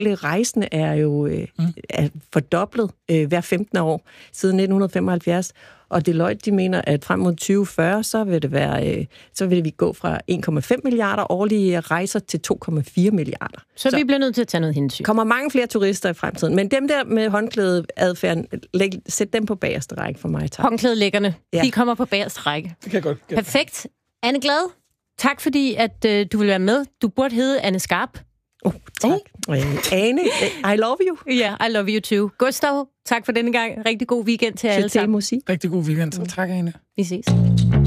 Rejsende er jo er fordoblet hver 15 år siden 1975, og Deloitte, de mener, at frem mod 2040, så vil vi gå fra 1,5 milliarder årlige rejser til 2,4 milliarder. Så vi bliver nødt til at tage noget hensyn. Kommer mange flere turister i fremtiden, men dem der med håndklædeadfærden, sæt dem på bagerste række for mig, tak. Håndklædelæggerne, de kommer på bagerste række. Det kan godt. Perfekt. Anne Glad, tak fordi, at du vil være med. Du burde hedde Anne Skarp. Tak. Ane, I love you. Ja, I love you too. Gustav, tak for denne gang. Rigtig god weekend til alle sammen. Rigtig god weekend. Tak, Ane. Vi ses.